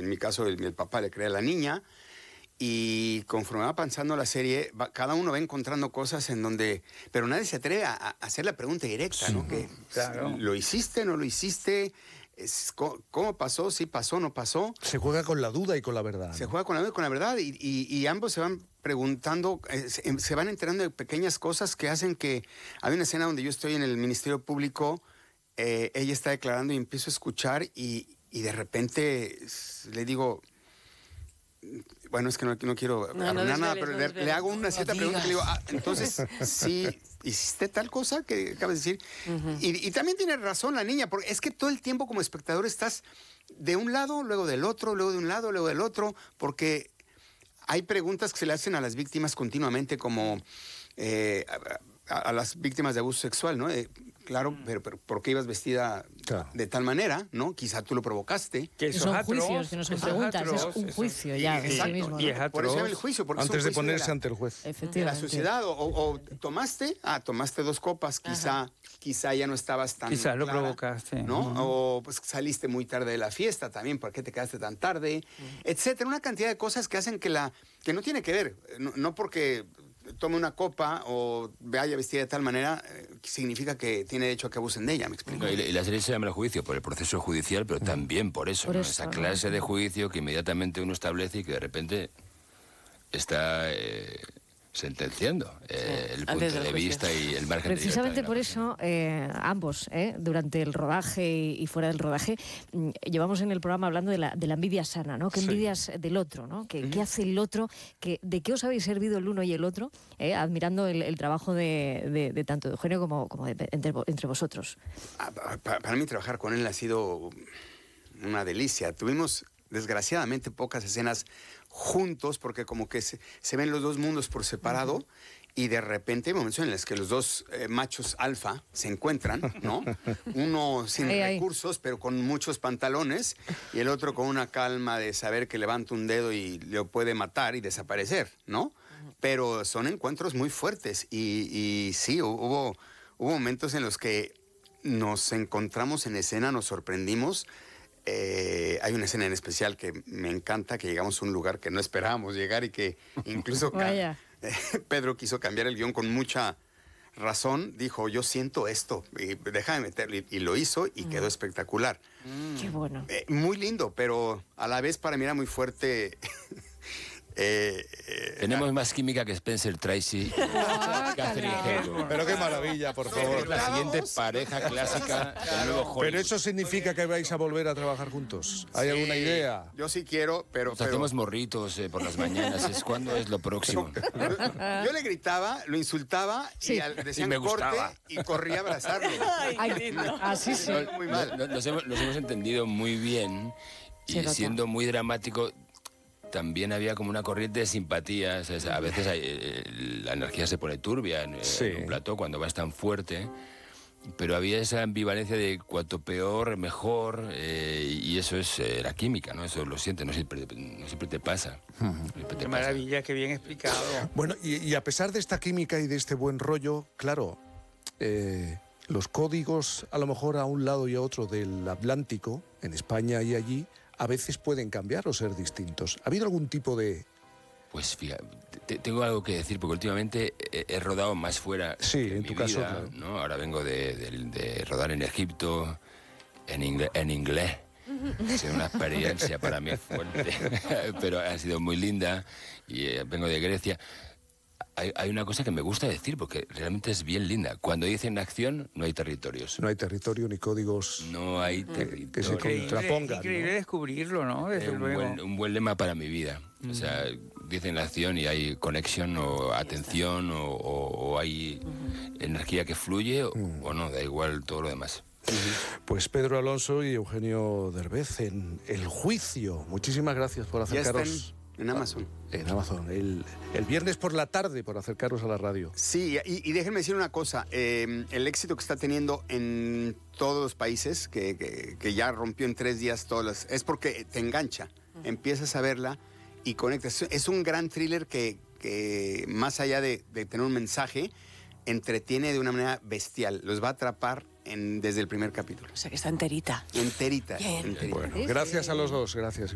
mi caso el papá le crea a la niña. Y conforme va avanzando la serie, cada uno va encontrando cosas en donde... Pero nadie se atreve a hacer la pregunta directa, ¿no? Que, claro. ¿lo hiciste, no lo hiciste? ¿Cómo pasó? ¿Sí pasó, no pasó? Se juega con la duda y con la verdad. Se juega con la duda y con la verdad. Y ambos se van preguntando, se van enterando de pequeñas cosas que hacen que... Hay una escena donde yo estoy en el Ministerio Público, ella está declarando y empiezo a escuchar y de repente le digo... Bueno, es que no quiero arruinar nada, pero le hago una cierta pregunta y le digo, entonces, ¿sí hiciste tal cosa que acabas de decir? Y también tiene razón la niña, porque es que todo el tiempo como espectador estás de un lado, luego del otro, luego de un lado, luego del otro, porque hay preguntas que se le hacen a las víctimas continuamente, como a las víctimas de abuso sexual, ¿no? Claro, pero ¿por qué ibas vestida de tal manera, no? Quizá tú lo provocaste. Que son juicios que no son preguntas, es un juicio ya de sí mismo, ¿no? Y es atroz. Por eso el juicio, porque antes es un de ponerse ante el juez. De la sociedad, o tomaste 2 copas, quizá ya no estabas tan quizás lo clara, provocaste, ¿no? O pues saliste muy tarde de la fiesta también, ¿por qué te quedaste tan tarde? Etcétera, una cantidad de cosas que hacen que no tiene que ver, no porque tome una copa o vaya vestida de tal manera, significa que tiene derecho a que abusen de ella, ¿me explico? No, y la serie se llama El Juicio por el proceso judicial, pero también por eso, ¿no? Esa clase de juicio que inmediatamente uno establece y que de repente está sentenciando el punto de vista y el margen precisamente de por eso ambos durante el rodaje y fuera del rodaje llevamos en el programa hablando de la envidia sana, ¿no? ¿Qué envidias del otro, ¿no? ¿Qué hace el otro? ¿De qué os habéis servido el uno y el otro? Admirando el trabajo de tanto de Eugenio como entre vosotros. Para mí trabajar con él ha sido una delicia. Tuvimos desgraciadamente pocas escenas juntos porque como que se ven los dos mundos por separado y de repente hay momentos en los que los dos machos alfa se encuentran, ¿no? Uno sin recursos pero con muchos pantalones y el otro con una calma de saber que levanta un dedo y lo puede matar y desaparecer, ¿no? Pero son encuentros muy fuertes y sí, hubo momentos en los que nos encontramos en escena, nos sorprendimos. Hay una escena en especial que me encanta, que llegamos a un lugar que no esperábamos llegar y que incluso Pedro quiso cambiar el guión con mucha razón. Dijo, yo siento esto, y déjame meterlo. Y lo hizo y quedó espectacular. Qué bueno. Muy lindo, pero a la vez para mí era muy fuerte. Tenemos más química que Spencer Tracy. Pero qué maravilla, por favor. La siguiente pareja clásica del nuevo Hollywood. Pero eso significa que vais a volver a trabajar juntos. ¿Hay alguna idea? Yo sí quiero, pero... Hacemos morritos por las mañanas. ¿Cuándo es lo próximo? Yo le gritaba, lo insultaba y decían corte y corría a abrazarlo. Ay, qué lindo. Así sí. Muy mal. Nos hemos entendido muy bien y siendo muy dramático... También había como una corriente de simpatía. ¿Sabes? A veces la energía se pone turbia en un plató cuando vas tan fuerte, pero había esa ambivalencia de cuanto peor, mejor, y eso es la química, ¿no? Eso lo sientes, no siempre te pasa. Qué maravilla, qué bien explicado. Bueno, y a pesar de esta química y de este buen rollo, claro, los códigos a lo mejor a un lado y a otro del Atlántico, en España y allí, a veces pueden cambiar o ser distintos. ¿Ha habido algún tipo de...? Pues fíjate, tengo algo que decir, porque últimamente he rodado más fuera. Sí, en tu caso, vida, claro. ¿no? Ahora vengo de rodar en Egipto, en inglés. Ha sido una experiencia para mí fuerte, pero ha sido muy linda. Y vengo de Grecia. Hay una cosa que me gusta decir, porque realmente es bien linda. Cuando dicen acción, no hay territorios. No hay territorio ni códigos. No hay territorio. Que se contrapongan. Increíble descubrirlo, ¿no? Desde luego. Un buen lema para mi vida. O sea, dicen acción y hay conexión o atención o hay energía que fluye o no, da igual todo lo demás. Pues Pedro Alonso y Eugenio Derbez en El Juicio. Muchísimas gracias por acercaros. En Amazon. En Amazon. El viernes por la tarde, por acercaros a la radio. Sí, y déjenme decir una cosa. El éxito que está teniendo en todos los países, que ya rompió en 3 días todas es porque te engancha. Empiezas a verla y conectas. Es un gran thriller que más allá de tener un mensaje, entretiene de una manera bestial. Los va a atrapar desde el primer capítulo. O sea, que está enterita. Enterita. Bien. Enterita. Bueno, gracias a los dos. Gracias.